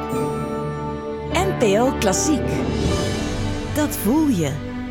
NPO Klassiek. Dat voel je.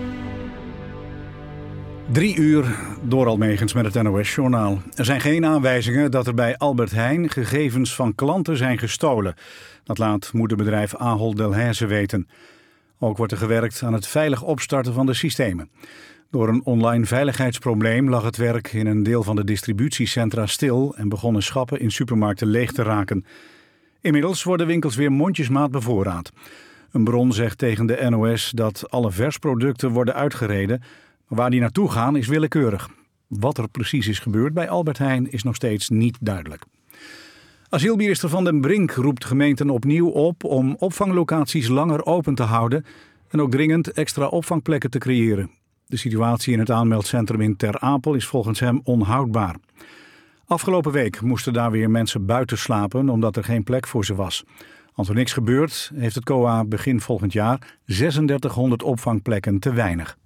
3 uur door Almegens met het NOS-journaal. Er zijn geen aanwijzingen dat er bij Albert Heijn gegevens van klanten zijn gestolen. Dat laat moederbedrijf Ahold Delhaize weten. Ook wordt er gewerkt aan het veilig opstarten van de systemen. Door een online veiligheidsprobleem lag het werk in een deel van de distributiecentra stil en begonnen schappen in supermarkten leeg te raken. Inmiddels worden winkels weer mondjesmaat bevoorraad. Een bron zegt tegen de NOS dat alle versproducten worden uitgereden. Maar waar die naartoe gaan is willekeurig. Wat er precies is gebeurd bij Albert Heijn is nog steeds niet duidelijk. Asielminister Van den Brink roept gemeenten opnieuw op om opvanglocaties langer open te houden en ook dringend extra opvangplekken te creëren. De situatie in het aanmeldcentrum in Ter Apel is volgens hem onhoudbaar. Afgelopen week moesten daar weer mensen buiten slapen omdat er geen plek voor ze was. Als er niks gebeurt, heeft het COA begin volgend jaar 3600 opvangplekken te weinig.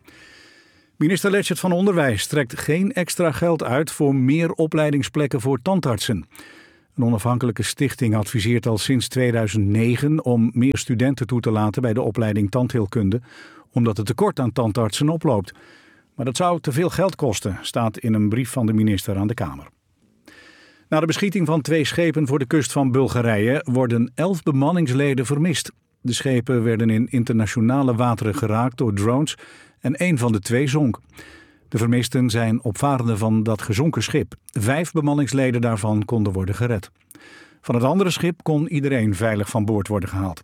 Minister Leschet van Onderwijs trekt geen extra geld uit voor meer opleidingsplekken voor tandartsen. Een onafhankelijke stichting adviseert al sinds 2009 om meer studenten toe te laten bij de opleiding tandheelkunde, omdat het tekort aan tandartsen oploopt. Maar dat zou te veel geld kosten, staat in een brief van de minister aan de Kamer. Na de beschieting van 2 schepen voor de kust van Bulgarije worden 11 bemanningsleden vermist. De schepen werden in internationale wateren geraakt door drones en 1 van de 2 zonk. De vermisten zijn opvarenden van dat gezonken schip. 5 bemanningsleden daarvan konden worden gered. Van het andere schip kon iedereen veilig van boord worden gehaald.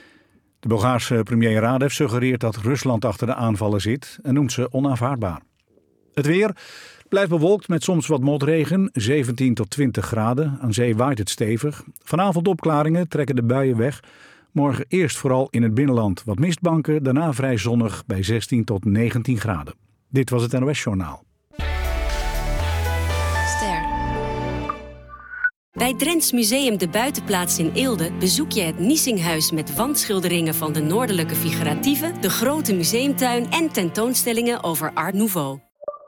De Bulgaarse premier Radev suggereert dat Rusland achter de aanvallen zit en noemt ze onaanvaardbaar. Het weer blijft bewolkt met soms wat motregen, 17 tot 20 graden. Aan zee waait het stevig. Vanavond opklaringen, trekken de buien weg. Morgen eerst vooral in het binnenland wat mistbanken, daarna vrij zonnig bij 16 tot 19 graden. Dit was het NOS-journaal. Ster. Bij Drents Museum de Buitenplaats in Eelde bezoek je het Niesinghuis met wandschilderingen van de noordelijke figuratieven, de grote museumtuin en tentoonstellingen over Art Nouveau.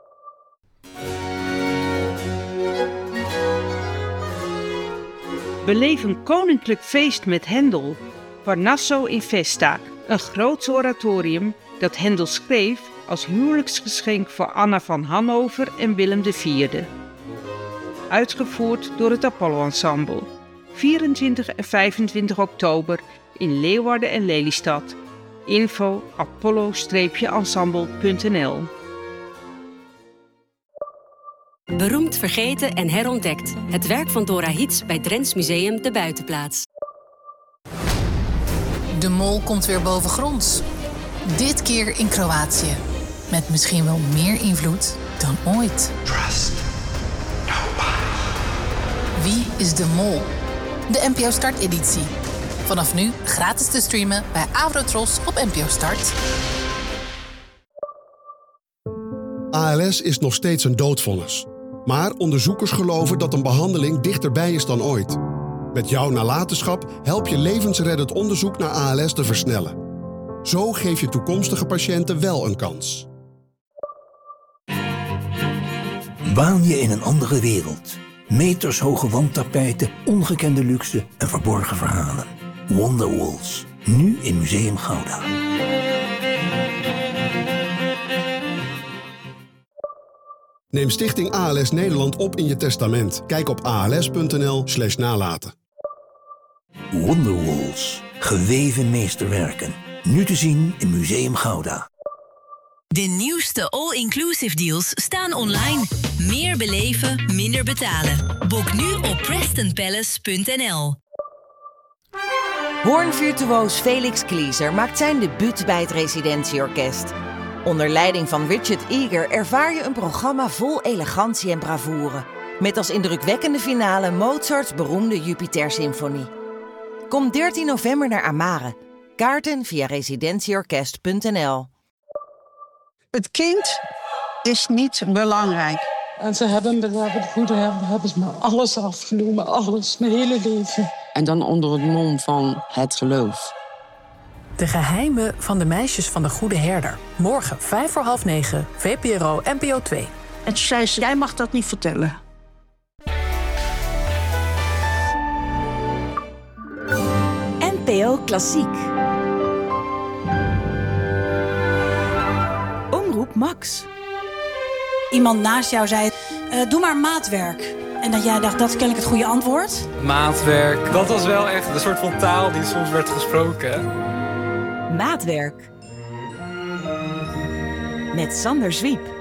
Beleef een koninklijk feest met Händel. Parnasso in Festa, een groots oratorium dat Händel schreef als huwelijksgeschenk voor Anna van Hannover en Willem IV. Uitgevoerd door het Apollo Ensemble. 24 en 25 oktober in Leeuwarden en Lelystad. Info apollo-ensemble.nl. Beroemd, vergeten en herontdekt. Het werk van Dora Hiets bij Drents Museum de Buitenplaats. De mol komt weer bovengronds. Dit keer in Kroatië. Met misschien wel meer invloed dan ooit. Trust nobody. Wie is de mol? De NPO Start-editie. Vanaf nu gratis te streamen bij Avrotros op NPO Start. ALS is nog steeds een doodvonnis. Maar onderzoekers geloven dat een behandeling dichterbij is dan ooit. Met jouw nalatenschap help je levensreddend onderzoek naar ALS te versnellen. Zo geef je toekomstige patiënten wel een kans. Waan je in een andere wereld. Metershoge wandtapijten, ongekende luxe en verborgen verhalen. Wonderwalls. Nu in Museum Gouda. Neem Stichting ALS Nederland op in je testament. Kijk op als.nl/nalaten. Wonderwalls. Geweven meesterwerken. Nu te zien in Museum Gouda. De nieuwste all-inclusive deals staan online. Meer beleven, minder betalen. Boek nu op PrestonPalace.nl. Hoornvirtuoos Felix Klieser maakt zijn debuut bij het Residentieorkest. Onder leiding van Richard Eager ervaar je een programma vol elegantie en bravoure. Met als indrukwekkende finale Mozarts beroemde Jupiter-symfonie. Kom 13 november naar Amare. Kaarten via residentieorkest.nl. Het kind is niet belangrijk. En ze hebben me daar het goede hebben ze me alles afgenomen, alles, mijn hele leven. En dan onder het mom van het geloof. De geheimen van de meisjes van de Goede Herder. Morgen 9:05, VPRO NPO 2. En toen zei ze, jij mag dat niet vertellen. NPO Klassiek. Omroep Max. Iemand naast jou zei, doe maar maatwerk. En dat jij dacht, dat is kennelijk het goede antwoord. Maatwerk, dat was wel echt een soort van taal die soms werd gesproken. Maatwerk. Met Sander Zwiep.